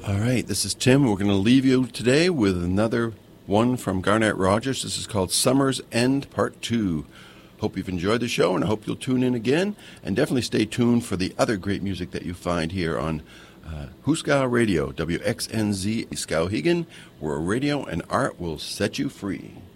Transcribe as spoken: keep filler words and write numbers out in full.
All right, this is Tim. We're going to leave you today with another one from Garnett Rogers. This is called Summer's End Part two. Hope you've enjoyed the show, and I hope you'll tune in again. And definitely stay tuned for the other great music that you find here on uh, Huska Radio, W X N Z Skowhegan, where radio and art will set you free.